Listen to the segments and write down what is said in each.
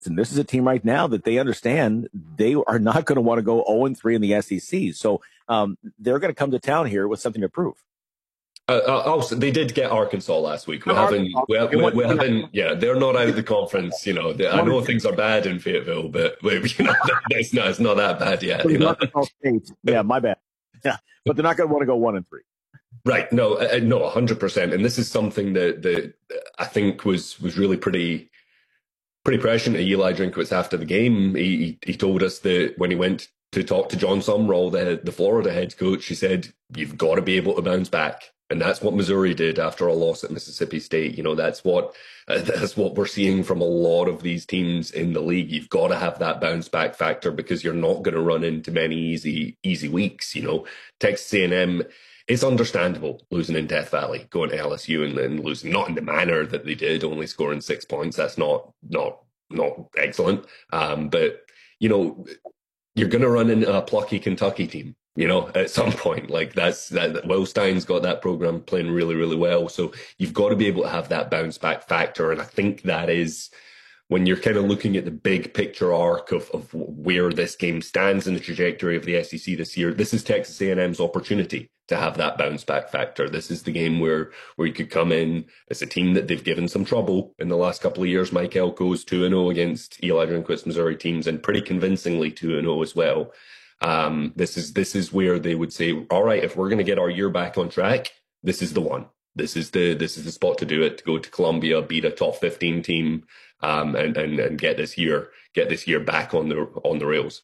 and this is a team right now that they understand they are not going to want to go 0-3 in the SEC. So they're going to come to town here with something to prove. Also, they did get Arkansas last week. We haven't, yeah, they're not out of the conference. You know, I know things are bad in Fayetteville, but it's not that bad yet. You know? Arkansas State, yeah, my bad. Yeah, but they're not going to want to go 1-3. Right? No, 100%. And this is something that I think was really pretty prescient to Eli Drinkwitz after the game. He told us that when he went to talk to John Sumrall, the Florida head coach, he said, "You've got to be able to bounce back." And that's what Missouri did after a loss at Mississippi State. You know, that's what we're seeing from a lot of these teams in the league. You've got to have that bounce back factor because you're not going to run into many easy weeks. You know, Texas A&M, it's understandable losing in Death Valley, going to LSU and losing, not in the manner that they did, only scoring 6 points. That's not excellent. But, you know, you're going to run into a plucky Kentucky team. You know, at some point, like that Will Stein's got that program playing really, really well. So you've got to be able to have that bounce back factor. And I think that is when you're kind of looking at the big picture arc of where this game stands in the trajectory of the SEC this year. This is Texas A&M's opportunity to have that bounce back factor. This is the game where you could come in as a team that they've given some trouble in the last couple of years. Mike Elko's 2-0 against Eli Drinkwitz Missouri teams and pretty convincingly 2-0 as well. This is where they would say, all right, if we're going to get our year back on track, this is the one. This is the spot to do it, to go to Columbia, beat a top 15 team, and get this year back on the rails.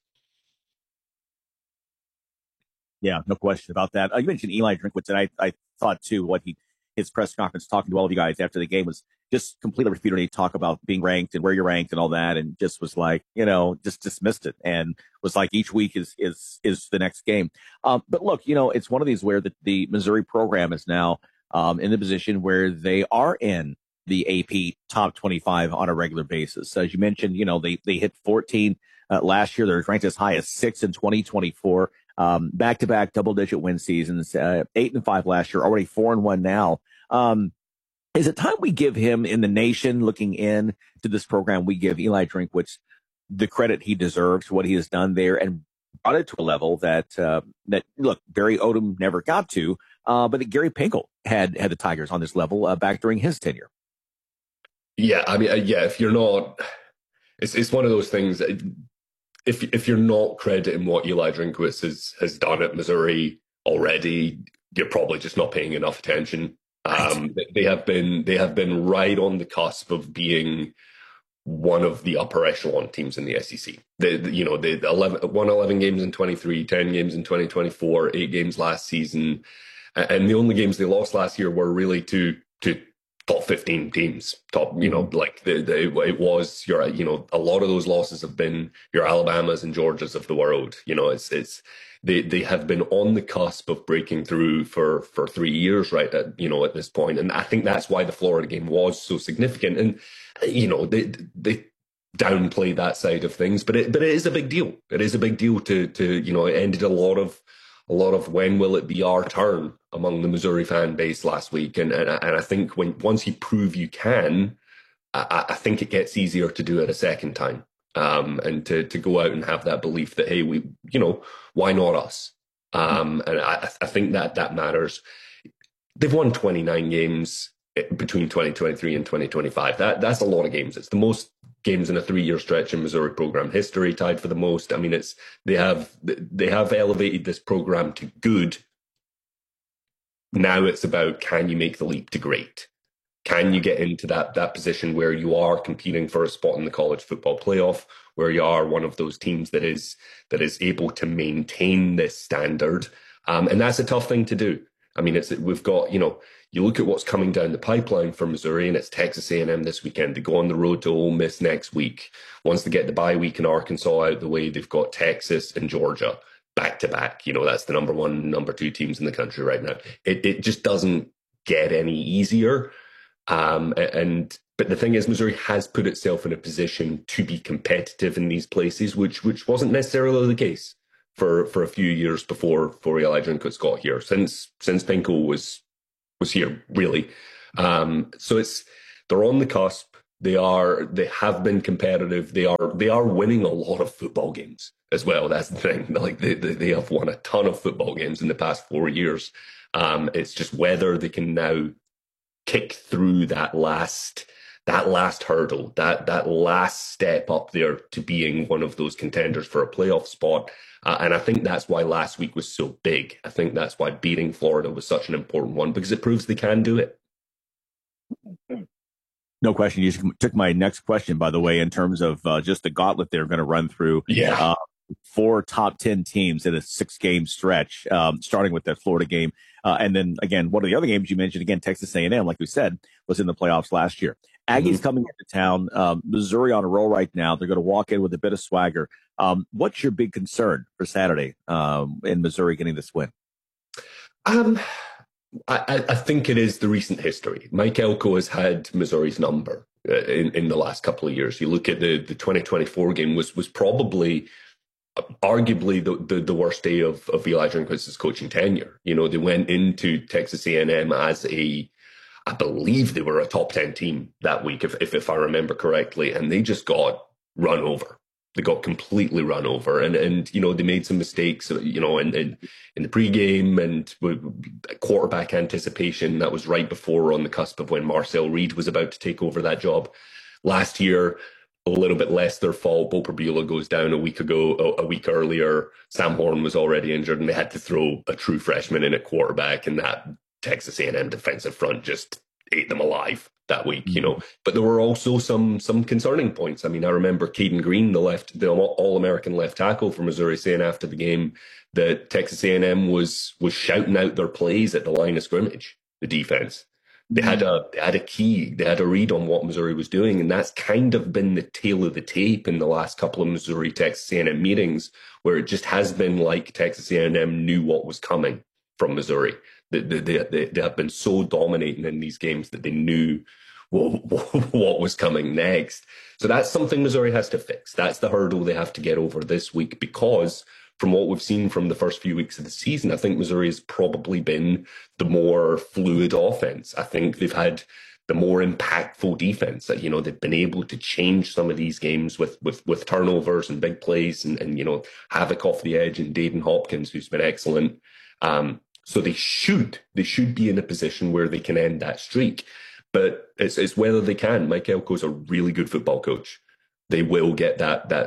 Yeah, no question about that. You mentioned Eli Drinkwitz, and I thought too his press conference talking to all of you guys after the game was just completely refuted. He talked about being ranked and where you're ranked and all that, and just was like, you know, just dismissed it and was like, each week is the next game. But look, you know, it's one of these where the Missouri program is now in the position where they are in the AP top 25 on a regular basis. As you mentioned, you know, they hit 14 last year. They're ranked as high as 6 in 2024. Back-to-back double-digit win seasons, 8-5 last year, already 4-1 now. Is it time we give him, in the nation looking in to this program, we give Eli Drinkwitz the credit he deserves for what he has done there and brought it to a level that look, Barry Odom never got to, but that Gary Pinkel had the Tigers on this level back during his tenure. Yeah, I mean, if you're not, it's one of those things. If you're not crediting what Eli Drinkwitz has done at Missouri already, you're probably just not paying enough attention. They have been right on the cusp of being one of the upper echelon teams in the SEC. They won 11 games in 23, 10 games in 2024, 8 games last season, and the only games they lost last year were really to top 15 teams. It was a lot of those losses have been your Alabamas and Georgias of the world. You know, they have been on the cusp of breaking through for 3 years, right? At this point, and I think that's why the Florida game was so significant. And you know, they downplay that side of things, but it is a big deal. It is a big deal to it ended a lot of when will it be our turn among the Missouri fan base last week, and I think once you prove you can, I think it gets easier to do it a second time. And to go out and have that belief that, hey, why not us? And I think that matters. They've won 29 games between 2023 and 2025. That's a lot of games. It's the most games in a 3-year stretch in Missouri program history, tied for the most. I mean, they have elevated this program to good. Now it's about, can you make the leap to great? Can you get into that position where you are competing for a spot in the college football playoff, where you are one of those teams that is able to maintain this standard? And that's a tough thing to do. I mean, we've got, you look at what's coming down the pipeline for Missouri, and it's Texas A&M this weekend. They go on the road to Ole Miss next week. Once they get the bye week in Arkansas out the way, they've got Texas and Georgia back to back. That's the number 1, number 2 teams in the country right now. It just doesn't get any easier. But the thing is, Missouri has put itself in a position to be competitive in these places, which wasn't necessarily the case for a few years before Eli Drinkwitz got here, since Pinkel was here, really. So they're on the cusp. They have been competitive. They are winning a lot of football games as well. That's the thing. Like they have won a ton of football games in the past 4 years. It's just whether they can now kick through that last hurdle, that last step up there to being one of those contenders for a playoff spot. And I think that's why last week was so big. I think that's why beating Florida was such an important one, because it proves they can do it. No question. You took my next question, by the way, in terms of just the gauntlet they're going to run through. Yeah. 4 top 10 teams in a 6-game stretch, starting with that Florida game. And then, again, one of the other games you mentioned, again, Texas A&M, like we said, was in the playoffs last year. Aggies coming into town, Missouri on a roll right now. They're going to walk in with a bit of swagger. What's your big concern for Saturday in Missouri getting this win? I think it is the recent history. Mike Elko has had Missouri's number in the last couple of years. You look at the 2024 game was probably arguably the worst day of Eli Drinkwitz's coaching tenure. You know, they went into Texas A&M as I believe they were a top 10 team that week, if I remember correctly, and they just got run over. They got completely run over, and you know, they made some mistakes, you know, in the pregame and quarterback anticipation. That was right before, on the cusp of when Marcel Reed was about to take over that job. Last year, a little bit less their fault. Bo Perbula goes down a week earlier. Sam Horn was already injured, and they had to throw a true freshman in at quarterback, and that Texas A&M defensive front just ate them alive that week, you know. But there were also some concerning points. I mean, I remember Caden Green, the All-American left tackle for Missouri, saying after the game that Texas A&M was shouting out their plays at the line of scrimmage, the defense. They had a key, they had a read on what Missouri was doing, and that's kind of been the tail of the tape in the last couple of Missouri-Texas A&M meetings, where it just has been like Texas A&M knew what was coming from Missouri. They have been so dominating in these games that they knew what was coming next. So that's something Missouri has to fix. That's the hurdle they have to get over this week, because from what we've seen from the first few weeks of the season, I think Missouri has probably been the more fluid offense. I think they've had the more impactful defense. That, you know, they've been able to change some of these games with turnovers and big plays and you know, havoc off the edge, and Dayton Hopkins, who's been excellent. So they should be in a position where they can end that streak. But it's whether they can. Mike Elko's a really good football coach. They will get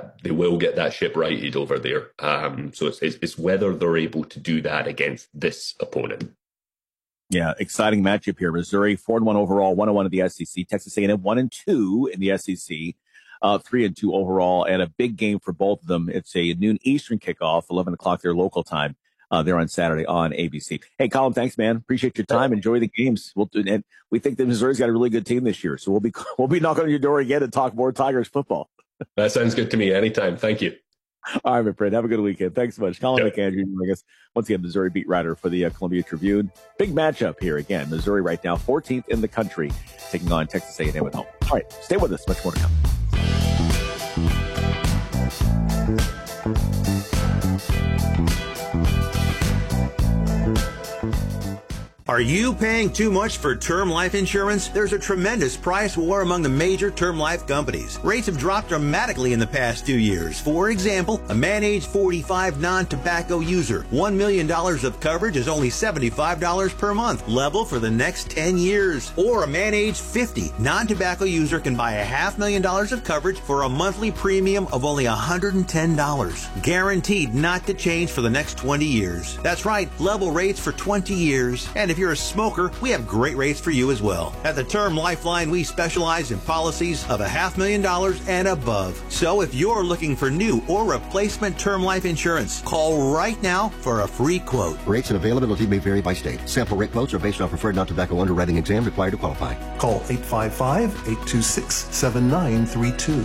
that ship righted over there. So it's whether they're able to do that against this opponent. Yeah, exciting matchup here. Missouri 4-1 overall, 1-1 in the SEC. Texas A&M 1-2 in the SEC, 3-2 overall, and a big game for both of them. It's a noon Eastern kickoff, 11 o'clock their local time. There on Saturday on ABC. Hey, Colin, thanks, man. Appreciate your time. Enjoy the games. And we think that Missouri's got a really good team this year, so we'll be knocking on your door again and talk more Tigers football. That sounds good to me. Anytime. Thank you. All right, my friend. Have a good weekend. Thanks so much. Colin McAndrew, I guess, once again, Missouri beat writer for the Columbia Tribune. Big matchup here again. Missouri right now, 14th in the country, taking on Texas A&M at home. All right, stay with us. Much more to come. Are you paying too much for term life insurance? There's a tremendous price war among the major term life companies. Rates have dropped dramatically in the past 2 years. For example, a man age 45 non-tobacco user, $1 million of coverage is only $75 per month, level for the next 10 years. Or a man age 50 non-tobacco user can buy $500,000 of coverage for a monthly premium of only $110, guaranteed not to change for the next 20 years. That's right, level rates for 20 years. And if you're a smoker, we have great rates for you as well. At the Term Lifeline, we specialize in policies of $500,000 and above. So if you're looking for new or replacement term life insurance, call right now for a free quote. Rates and availability may vary by state. Sample rate quotes are based on preferred non-tobacco underwriting exam required to qualify. Call 855-826-7932.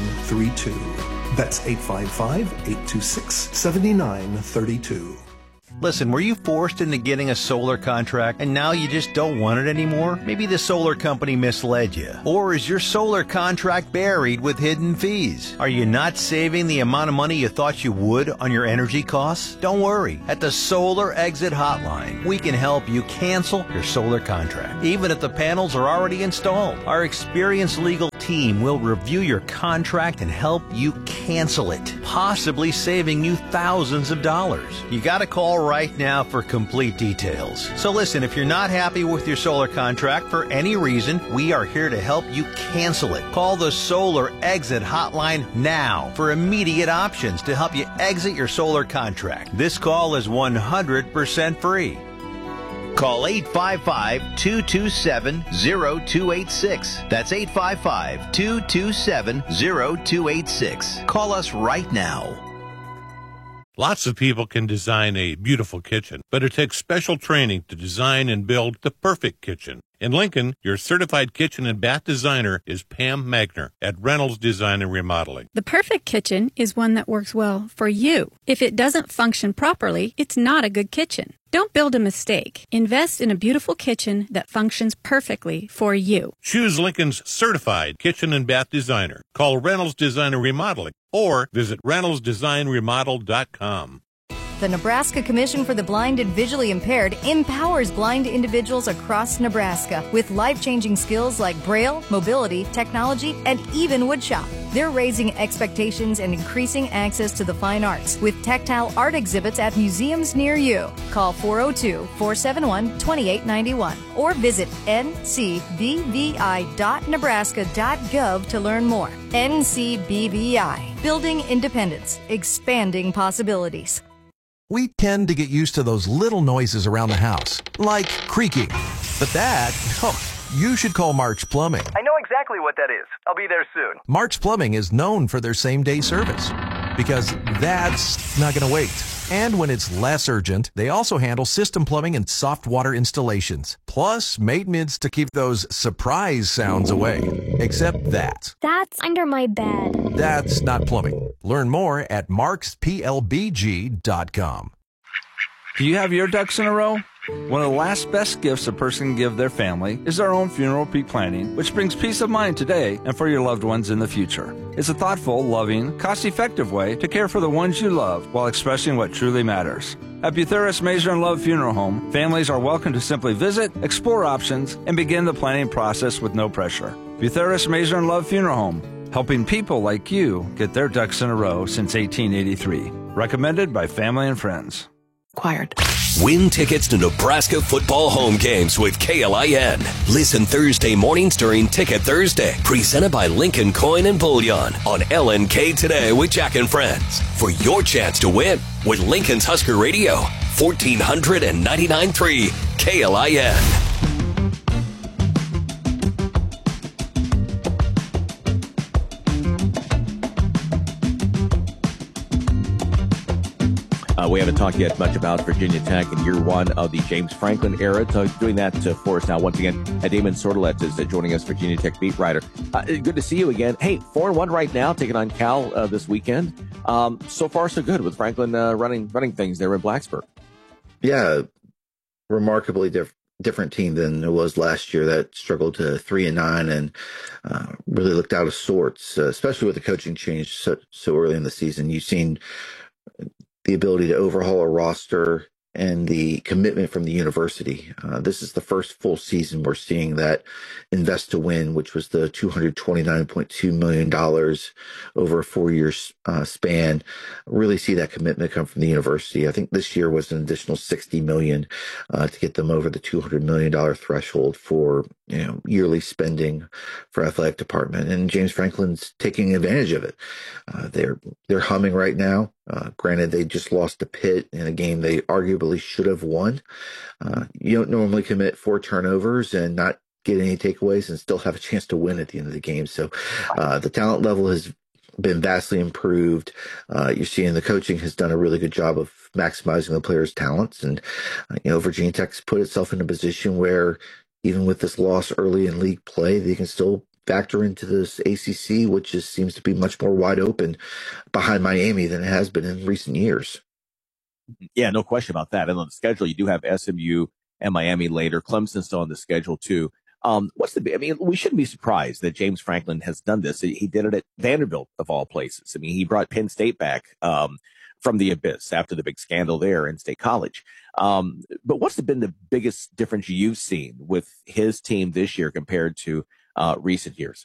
855-826-7932. That's 855-826-7932. Listen, were you forced into getting a solar contract and now you just don't want it anymore? Maybe the solar company misled you. Or is your solar contract buried with hidden fees? Are you not saving the amount of money you thought you would on your energy costs? Don't worry. At the Solar Exit Hotline, we can help you cancel your solar contract, even if the panels are already installed. Our experienced legal team will review your contract and help you cancel it, possibly saving you thousands of dollars. You got to call right now for complete details. So listen, if you're not happy with your solar contract for any reason, we are here to help you cancel it. Call the Solar Exit Hotline now for immediate options to help you exit your solar contract. This call is 100% free. Call 855-227-0286. That's 855-227-0286. Call us right now. Lots of people can design a beautiful kitchen, but it takes special training to design and build the perfect kitchen. In Lincoln, your certified kitchen and bath designer is Pam Magner at Reynolds Design and Remodeling. The perfect kitchen is one that works well for you. If it doesn't function properly, it's not a good kitchen. Don't build a mistake. Invest in a beautiful kitchen that functions perfectly for you. Choose Lincoln's certified kitchen and bath designer. Call Reynolds Design and Remodeling or visit reynoldsdesignremodel.com. The Nebraska Commission for the Blind and Visually Impaired empowers blind individuals across Nebraska with life-changing skills like Braille, mobility, technology, and even woodshop. They're raising expectations and increasing access to the fine arts with tactile art exhibits at museums near you. Call 402-471-2891 or visit ncbvi.nebraska.gov to learn more. NCBVI, building independence, expanding possibilities. We tend to get used to those little noises around the house, like creaking. But that, you should call Mark's Plumbing. I know exactly what that is. I'll be there soon. Mark's Plumbing is known for their same-day service because that's not going to wait. And when it's less urgent, they also handle system plumbing and soft water installations, plus maintenance to keep those surprise sounds away. Except that. That's under my bed. That's not plumbing. Learn more at marksplbg.com. Do you have your ducks in a row? One of the last best gifts a person can give their family is their own funeral pre-planning, which brings peace of mind today and for your loved ones in the future. It's a thoughtful, loving, cost-effective way to care for the ones you love while expressing what truly matters. At Butheris Mazer and Love Funeral Home, families are welcome to simply visit, explore options, and begin the planning process with no pressure. Butheris Mazer and Love Funeral Home, helping people like you get their ducks in a row since 1883. Recommended by family and friends. Acquired. Win tickets to Nebraska football home games with KLIN. Listen Thursday mornings during Ticket Thursday, presented by Lincoln Coin and Bullion on LNK Today with Jack and Friends. For your chance to win with Lincoln's Husker Radio, 1499.3 KLIN. We haven't talked yet much about Virginia Tech in year one of the James Franklin era. So doing that for us now, once again, Damon Sordelet is joining us, Virginia Tech beat writer. Good to see you again. Hey, 4-1 right now, taking on Cal this weekend. So far, so good with Franklin running things there in Blacksburg. Yeah, remarkably different team than it was last year that struggled to 3-9 and really looked out of sorts, especially with the coaching change so early in the season. You've seen the ability to overhaul a roster and the commitment from the university. This is the first full season we're seeing that invest to win, which was the $229.2 million over a 4-year span. Really see that commitment come from the university. I think this year was an additional $60 million to get them over the $200 million threshold for yearly spending for athletic department. And James Franklin's taking advantage of it. They're humming right now. Granted, they just lost to Pitt in a game they arguably should have won. You don't normally commit 4 turnovers and not get any takeaways and still have a chance to win at the end of the game. So the talent level has been vastly improved. You're seeing the coaching has done a really good job of maximizing the players' talents. And, Virginia Tech's put itself in a position where even with this loss early in league play, they can still factor into this ACC, which seems to be much more wide open behind Miami than it has been in recent years. Yeah, no question about that. And on the schedule, you do have SMU and Miami later. Clemson's still on the schedule too. We shouldn't be surprised that James Franklin has done this. He did it at Vanderbilt of all places. I mean, he brought Penn State back, from the abyss after the big scandal there in State College. But what's been the biggest difference you've seen with his team this year compared to, recent years?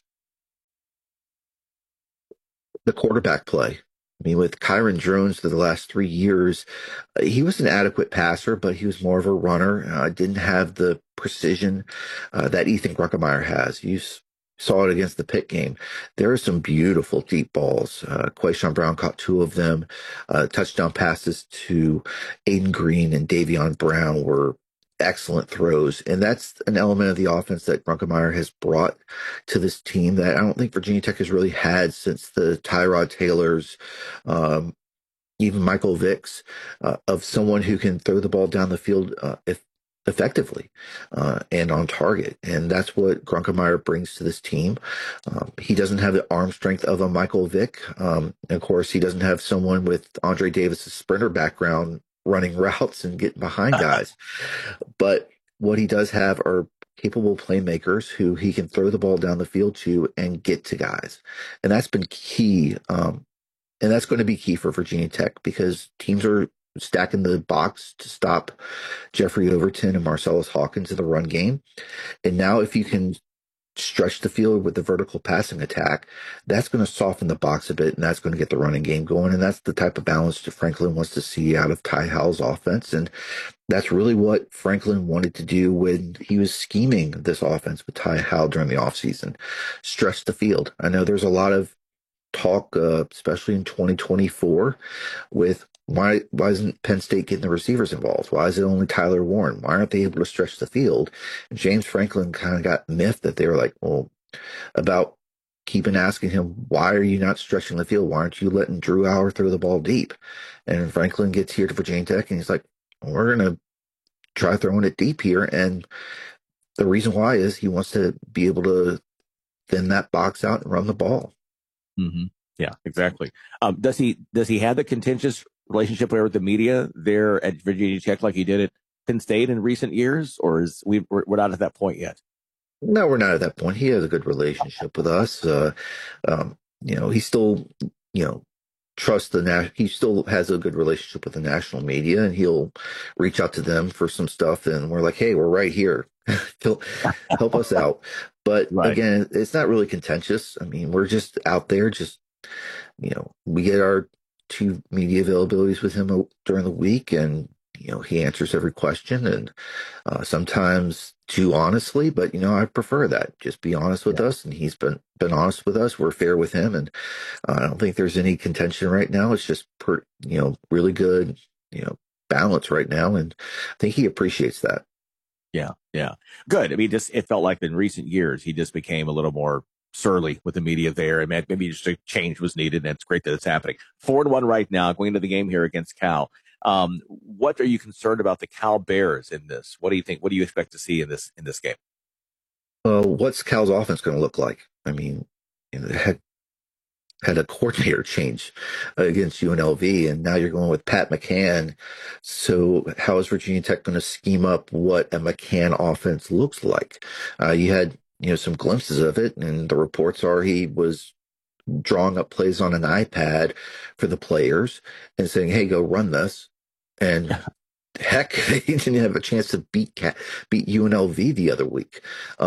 The quarterback play. I mean, with Kyron Drones for the last 3 years, he was an adequate passer, but he was more of a runner. Didn't have the precision that Ethan Grunkemeyer has. You saw it against the Pitt game. There are some beautiful deep balls. Quayshawn Brown caught 2 of them. Touchdown passes to Aiden Green and Davion Brown were excellent throws. And that's an element of the offense that Grunkemeyer has brought to this team that I don't think Virginia Tech has really had since the Tyrod Taylors, even Michael Vicks, of someone who can throw the ball down the field effectively and on target. And that's what Grunkemeyer brings to this team. He doesn't have the arm strength of a Michael Vick. Of course, he doesn't have someone with Andre Davis's sprinter background running routes and getting behind guys. But what he does have are capable playmakers who he can throw the ball down the field to and get to guys. And that's been key. And that's going to be key for Virginia Tech because teams are stacking the box to stop Jeffrey Overton and Marcellus Hawkins in the run game. And now if you can stretch the field with the vertical passing attack, that's going to soften the box a bit, and that's going to get the running game going. And that's the type of balance that Franklin wants to see out of Ty Howell's offense. And that's really what Franklin wanted to do when he was scheming this offense with Ty Howell during the offseason. Stretch the field. I know there's a lot of talk, especially in 2024, with why isn't Penn State getting the receivers involved? Why is it only Tyler Warren? Why aren't they able to stretch the field? And James Franklin kind of got miffed that they were like, well, about keeping asking him, why are you not stretching the field? Why aren't you letting Drew Allar throw the ball deep? And Franklin gets here to Virginia Tech and he's like, we're going to try throwing it deep here. And the reason why is he wants to be able to thin that box out and run the ball. Mm-hmm. Yeah, exactly. Does he have the contentious relationship with the media there at Virginia Tech like he did at Penn State in recent years, or we're not at that point yet? No, we're not at that point. He has a good relationship with us. He still, trusts he still has a good relationship with the national media, and he'll reach out to them for some stuff. And we're like, hey, we're right here. Help us out. But Again, it's not really contentious. I mean, we're just out there, we get our 2 media availabilities with him during the week, and he answers every question, and sometimes too honestly, but I prefer that. Just be honest with us, and he's been honest with us. We're fair with him, and I don't think there's any contention right now. It's just really good balance right now, and I think he appreciates that. Yeah, good. I mean, it felt like in recent years he just became a little more surly with the media there, and maybe just a change was needed, and it's great that it's happening. 4-1 right now, going into the game here against Cal. What are you concerned about the Cal Bears in this? What do you think? What do you expect to see in this game? What's Cal's offense going to look like? I mean, they had a coordinator change against UNLV, and now you're going with Pat McCann. So how is Virginia Tech going to scheme up what a McCann offense looks like? You had some glimpses of it, and the reports are he was drawing up plays on an iPad for the players and saying, hey, go run this. And heck, he didn't have a chance to beat UNLV the other week.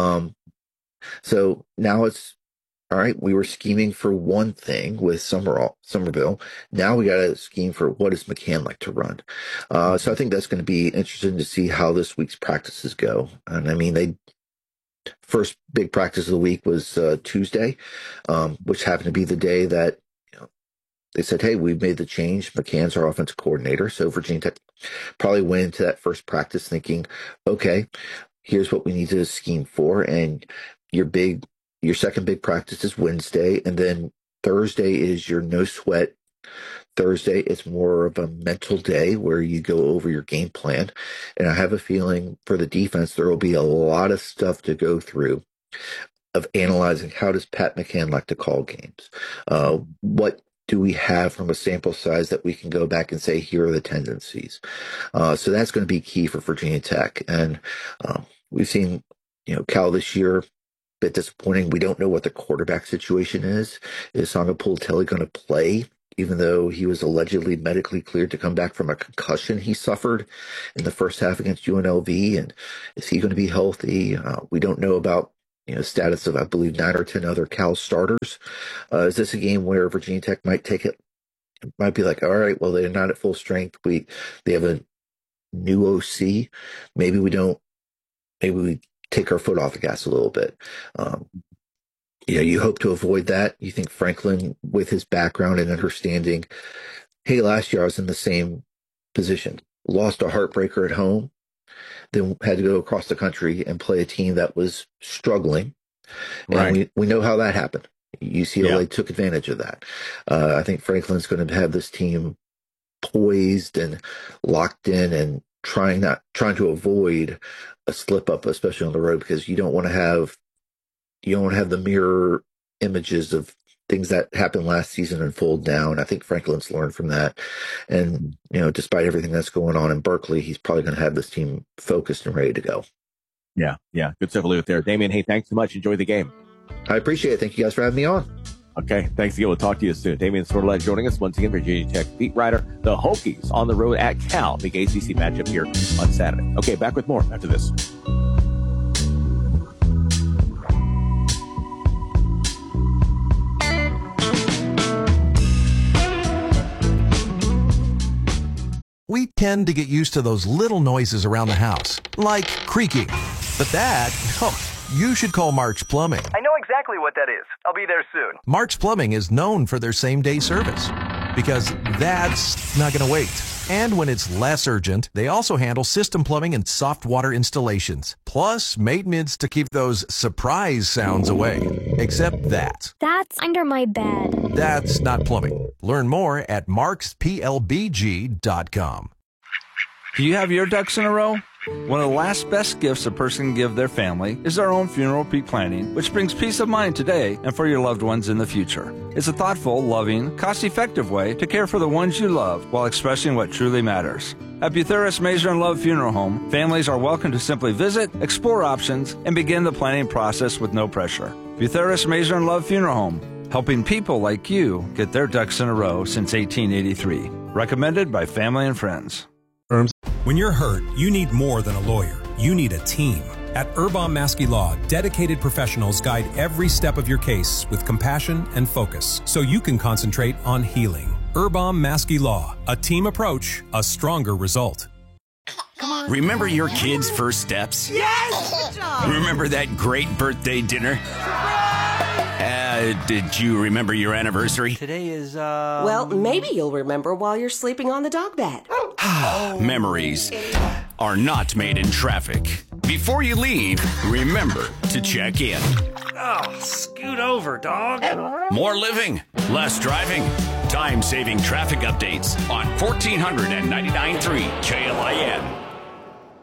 So now it's, all right, we were scheming for one thing with Somerville. Now we got to scheme for what does McCann like to run. So I think that's going to be interesting to see how this week's practices go. And I mean, first big practice of the week was Tuesday, which happened to be the day that they said, hey, we've made the change. McCann's our offensive coordinator. So Virginia Tech probably went into that first practice thinking, okay, here's what we need to scheme for. And your second big practice is Wednesday. And then Thursday is your no sweat Thursday. It's more of a mental day where you go over your game plan. And I have a feeling for the defense, there will be a lot of stuff to go through of analyzing how does Pat McCann like to call games? What do we have from a sample size that we can go back and say, here are the tendencies? So that's going to be key for Virginia Tech. And we've seen, Cal this year, a bit disappointing. We don't know what the quarterback situation is. Is Sanga Pulitelli going to play, even though he was allegedly medically cleared to come back from a concussion he suffered in the first half against UNLV? And is he going to be healthy? We don't know about status of, I believe, 9 or 10 other Cal starters. Is this a game where Virginia Tech might take it? It might be like, all right, well, they're not at full strength. They have a new OC. Maybe we take our foot off the gas a little bit. You hope to avoid that. You think Franklin, with his background and understanding, hey, last year I was in the same position, lost a heartbreaker at home, then had to go across the country and play a team that was struggling. Right. And we know how that happened. UCLA took advantage of that. I think Franklin's going to have this team poised and locked in and trying to avoid a slip up, especially on the road, because you don't want to have the mirror images of things that happened last season unfold down. I think Franklin's learned from that. And, despite everything that's going on in Berkeley, he's probably going to have this team focused and ready to go. Yeah. Good stuff to leave it there. Damian, hey, thanks so much. Enjoy the game. I appreciate it. Thank you guys for having me on. Okay. Thanks again. We'll talk to you soon. Damian Sordelett joining us once again, Virginia Tech beat writer. The Hokies on the road at Cal. Big ACC matchup here on Saturday. Okay. Back with more after this. We tend to get used to those little noises around the house, like creaking. But that, you should call March Plumbing. I know exactly what that is. I'll be there soon. March Plumbing is known for their same-day service, because that's not going to wait. And when it's less urgent, they also handle system plumbing and soft water installations, plus maintenance to keep those surprise sounds away. Except that. That's under my bed. That's not plumbing. Learn more at marksplbg.com. Do you have your ducks in a row? One of the last best gifts a person can give their family is their own funeral pre-planning, which brings peace of mind today and for your loved ones in the future. It's a thoughtful, loving, cost-effective way to care for the ones you love while expressing what truly matters. At Butheris Mazer and Love Funeral Home, families are welcome to simply visit, explore options, and begin the planning process with no pressure. Butheris Mazer and Love Funeral Home, helping people like you get their ducks in a row since 1883. Recommended by family and friends. When you're hurt, you need more than a lawyer. You need a team. At Urban Maskey Law, dedicated professionals guide every step of your case with compassion and focus, so you can concentrate on healing. Urban Maskey Law, a team approach, a stronger result. Remember your kids' first steps? Yes! Good job! Remember that great birthday dinner? Did you remember your anniversary? Today is, Well, maybe you'll remember while you're sleeping on the dog bed. Memories are not made in traffic. Before you leave, remember to check in. Oh, scoot over, dog. More living, less driving. Time-saving traffic updates on 1499.3 KLIN.